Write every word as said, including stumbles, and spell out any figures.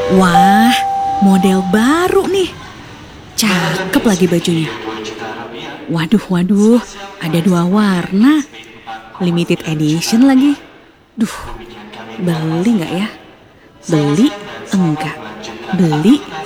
Wah, model baru nih. Cakep lagi bajunya. Waduh, waduh, ada dua warna. Limited edition lagi. Duh, beli nggak ya? Beli enggak? Beli